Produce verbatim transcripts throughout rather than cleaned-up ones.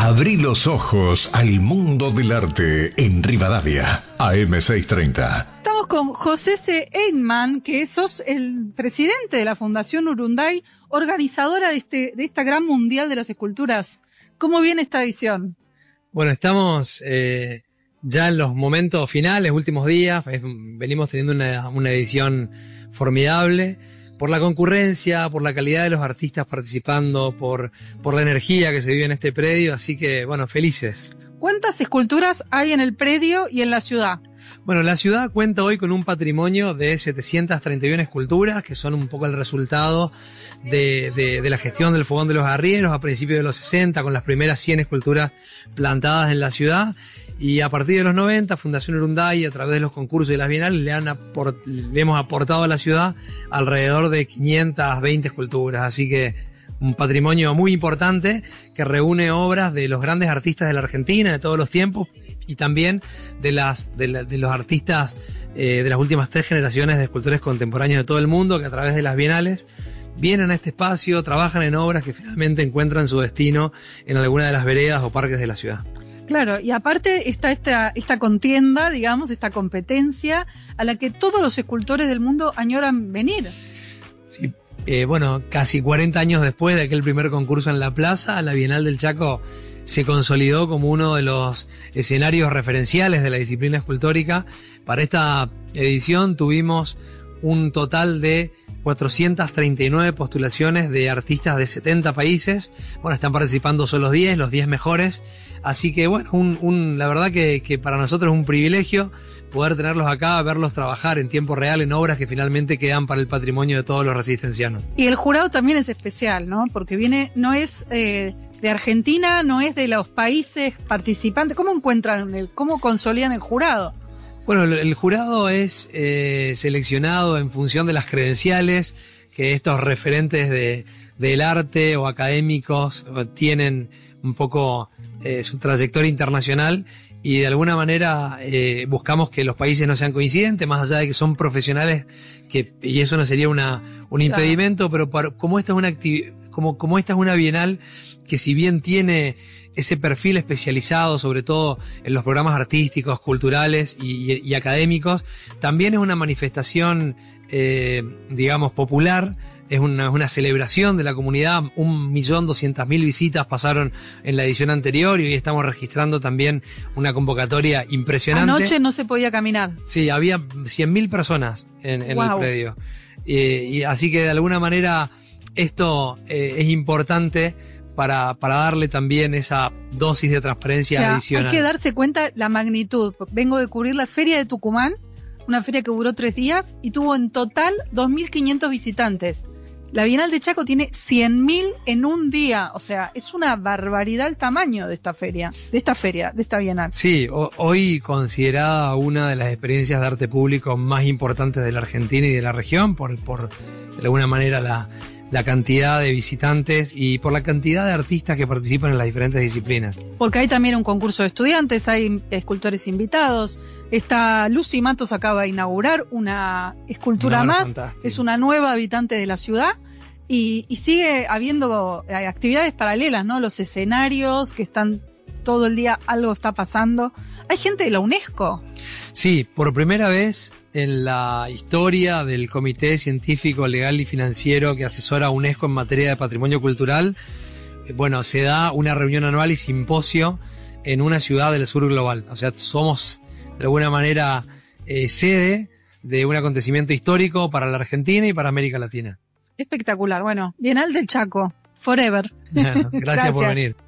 Abrí los ojos al mundo del arte en Rivadavia, A M seiscientos treinta. Estamos con José C. Einman, que sos el presidente de la Fundación Urunday, organizadora de, este, de esta gran mundial de las esculturas. ¿Cómo viene esta edición? Bueno, estamos eh, ya en los momentos finales, últimos días. Es, venimos teniendo una, una edición formidable. Por la concurrencia, por la calidad de los artistas participando, por, por la energía que se vive en este predio, así que, bueno, felices. ¿Cuántas esculturas hay en el predio y en la ciudad? Bueno, la ciudad cuenta hoy con un patrimonio de setecientas treinta y una esculturas, que son un poco el resultado de, de, de la gestión del Fogón de los Arrieros a principios de los sesenta, con las primeras cien esculturas plantadas en la ciudad. Y a partir de los noventa, Fundación Urunday, a través de los concursos y las bienales, le, han aport- le hemos aportado a la ciudad alrededor de quinientas veinte esculturas. Así que un patrimonio muy importante que reúne obras de los grandes artistas de la Argentina de todos los tiempos y también de, las, de, la, de los artistas eh, de las últimas tres generaciones de escultores contemporáneos de todo el mundo, que a través de las bienales vienen a este espacio, trabajan en obras que finalmente encuentran su destino en alguna de las veredas o parques de la ciudad. Claro, y aparte está esta, esta contienda, digamos, esta competencia a la que todos los escultores del mundo añoran venir. Sí, eh, bueno, casi cuarenta años después de aquel primer concurso en la plaza, la Bienal del Chaco se consolidó como uno de los escenarios referenciales de la disciplina escultórica. Para esta edición tuvimos un total de cuatrocientas treinta y nueve postulaciones de artistas de setenta países. Bueno, están participando solo diez, los diez mejores. Así que bueno, un, un, la verdad que, que para nosotros es un privilegio poder tenerlos acá, verlos trabajar en tiempo real en obras que finalmente quedan para el patrimonio de todos los resistencianos. Y el jurado también es especial, ¿no? Porque viene, no es eh, de Argentina, no es de los países participantes. ¿Cómo encuentran, el, cómo consolidan el jurado? Bueno, el jurado es eh, seleccionado en función de las credenciales que estos referentes de, del arte o académicos tienen un poco eh, su trayectoria internacional, y de alguna manera eh, buscamos que los países no sean coincidentes, más allá de que son profesionales, que, y eso no sería una, un impedimento, claro. Pero para, como esta es una actividad, como, como esta es una bienal que si bien tiene ese perfil especializado, sobre todo en los programas artísticos, culturales y, y, y académicos, también es una manifestación, eh, digamos, popular, es una, una celebración de la comunidad. Un millón doscientas mil visitas pasaron en la edición anterior y hoy estamos registrando también una convocatoria impresionante. Anoche no se podía caminar. Sí, había cien mil personas en, en wow. el predio. Eh, y así que de alguna manera esto eh, es importante Para, para darle también esa dosis de transparencia, o sea, adicional. Hay que darse cuenta la magnitud. Vengo de cubrir la Feria de Tucumán, una feria que duró tres días y tuvo en total dos mil quinientos visitantes. La Bienal de Chaco tiene cien mil en un día. O sea, es una barbaridad el tamaño de esta feria, de esta feria, de esta Bienal. Sí, o, hoy considerada una de las experiencias de arte público más importantes de la Argentina y de la región, por, por de alguna manera la... la cantidad de visitantes y por la cantidad de artistas que participan en las diferentes disciplinas. Porque hay también un concurso de estudiantes, hay escultores invitados. Esta Lucy Matos acaba de inaugurar una escultura una más, fantástica. Es una nueva habitante de la ciudad y, y sigue habiendo actividades paralelas, ¿no? Los escenarios que están todo el día, algo está pasando. Hay gente de la UNESCO. Sí, por primera vez en la historia del Comité Científico, Legal y Financiero que asesora a UNESCO en materia de patrimonio cultural, bueno, se da una reunión anual y simposio en una ciudad del sur global. O sea, somos de alguna manera eh, sede de un acontecimiento histórico para la Argentina y para América Latina. Espectacular. Bueno, Bienal del Chaco, forever. Bueno, gracias, gracias por venir.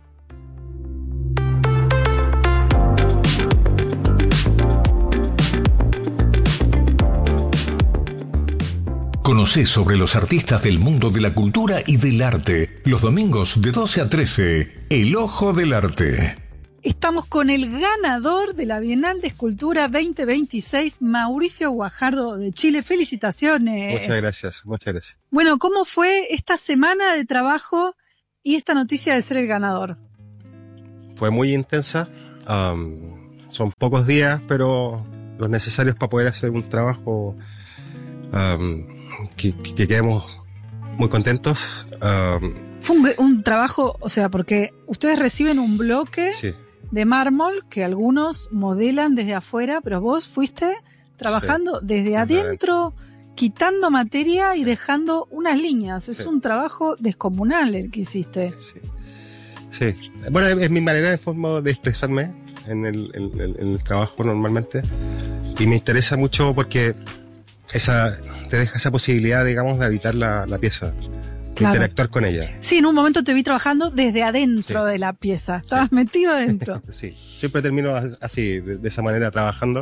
Conocé sobre los artistas del mundo de la cultura y del arte. Los domingos de doce a trece, El Ojo del Arte. Estamos con el ganador de la Bienal de Escultura veinte veintiséis, Mauricio Guajardo de Chile. Felicitaciones. Muchas gracias, muchas gracias. Bueno, ¿cómo fue esta semana de trabajo y esta noticia de ser el ganador? Fue muy intensa. Um, son pocos días, pero los necesarios para poder hacer un trabajo um, que, que quedemos muy contentos. Um, Fue un, un trabajo, o sea, porque ustedes reciben un bloque Sí. de mármol que algunos modelan desde afuera, pero vos fuiste trabajando desde desde adentro, quitando materia y dejando unas líneas. Es Sí. un trabajo descomunal el que hiciste. Sí. Sí. Bueno, es, es mi manera de forma de expresarme en el, en, el- en el trabajo normalmente. Y me interesa mucho porque esa te deja esa posibilidad, digamos, de habitar la, la pieza, de Claro. interactuar con ella. Sí, en un momento te vi trabajando desde adentro Sí. de la pieza. Estabas metido adentro. Sí, siempre termino así, de, de esa manera, trabajando.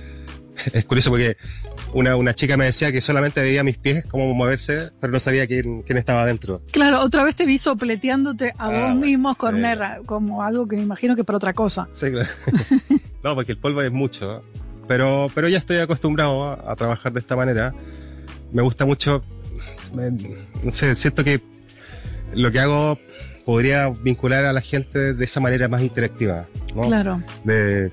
Es curioso porque una, una chica me decía que solamente veía mis pies cómo moverse, pero no sabía quién, quién estaba adentro. Claro, otra vez te vi sopleteándote a Ah, vos bueno, mismos con sí. una herra- como algo que me imagino que para otra cosa. Sí, claro. No, porque el polvo es mucho, pero, pero ya estoy acostumbrado a, a trabajar de esta manera. Me gusta mucho, me- no sé, siento que lo que hago podría vincular a la gente de esa manera más interactiva, ¿no? Claro. de,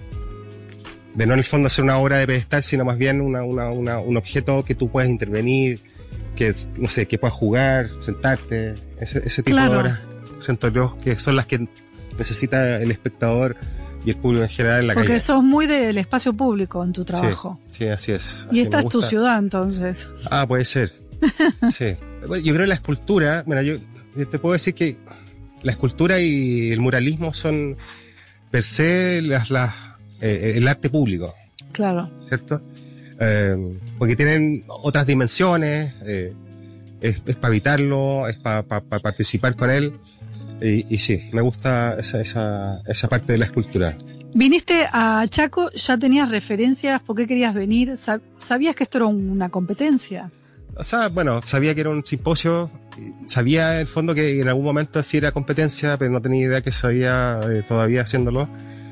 de no en el fondo hacer una obra de pedestal, sino más bien una, una, una- un objeto que tú puedas intervenir, que, no sé, que puedas jugar, sentarte, ese, ese tipo Claro. de obras, siento yo, que son las que necesita el espectador y el público en general en la Porque calle. sos muy del espacio público en tu trabajo. Sí, sí, así es. Y así esta me es tu gusta. ciudad, entonces. Ah, puede ser. Sí. Bueno, yo creo que la escultura, mira, yo, yo te puedo decir que la escultura y el muralismo son per se las, las, eh, el arte público, Claro. ¿cierto? Eh, porque tienen otras dimensiones, eh, es, es para habitarlo, es para pa, pa participar con él. Y, y sí, me gusta esa, esa, esa parte de la escultura. Viniste a Chaco, ya tenías referencias, ¿por qué querías venir? Sab- ¿Sabías que esto era una competencia? O sea, bueno, sabía que era un simposio, y sabía en el fondo que en algún momento sí era competencia, pero no tenía idea que sabía eh, todavía haciéndolo.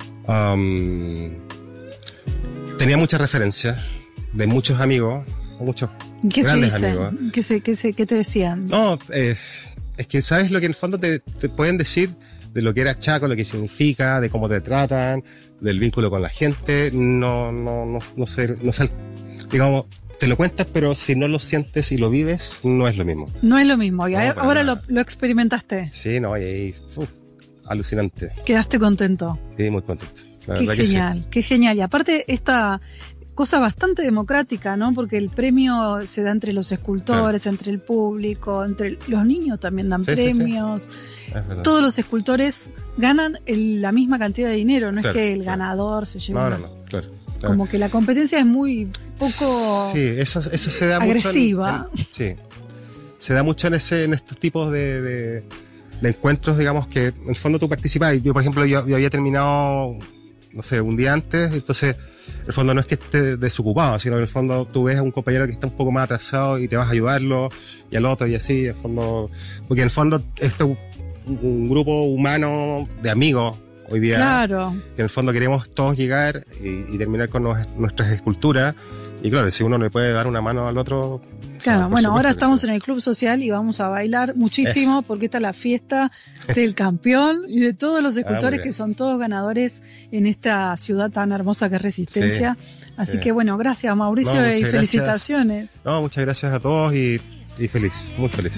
Um, tenía muchas referencias de muchos amigos, muchos. ¿Qué se Grandes dice? amigos. ¿Qué, se, qué, se, ¿Qué te decían? No, eh, es que sabes lo que en el fondo te, te pueden decir de lo que era Chaco, lo que significa, de cómo te tratan, del vínculo con la gente. No, no, no, no sé, no sé, digamos, te lo cuentas, pero si no lo sientes y lo vives, no es lo mismo. No es lo mismo, y No, ahora para ahora nada. lo, lo experimentaste. Sí, no, y ahí, uf, alucinante. Quedaste contento. Sí, muy contento. La Qué verdad que sí. genial, qué genial. Y aparte, esta cosa bastante democrática, ¿no? Porque el premio se da entre los escultores, entre el público, entre los niños también dan Sí, sí, sí. premios. Es verdad. Todos los escultores ganan el- la misma cantidad de dinero, no Claro, es que el claro. ganador se lleva. No, no, no, claro. claro. Como que la competencia es muy poco Sí, eso, eso se da agresiva. mucho. En, en- sí. Se da mucho en ese, en estos tipos de, de, de encuentros, digamos, que en el fondo tú participas. Yo, por ejemplo, yo, yo había terminado, no sé, un día antes, entonces, en el fondo no es que esté desocupado, sino que en el fondo tú ves a un compañero que está un poco más atrasado y te vas a ayudarlo, y al otro, y así, en el fondo, porque en el fondo esto es un, un grupo humano de amigos hoy día. claro. Que en el fondo queremos todos llegar y, y terminar con nos- nuestras esculturas. Y claro, si uno le puede dar una mano al otro. Claro, o sea, por bueno, ahora supuesto que estamos sí. en el club social y vamos a bailar muchísimo porque esta es la fiesta del campeón y de todos los escultores bien. que son todos ganadores en esta ciudad tan hermosa que es Resistencia. Así sí. que bueno, gracias Mauricio No, y muchas gracias. felicitaciones. No, muchas gracias a todos y, y feliz, muy feliz.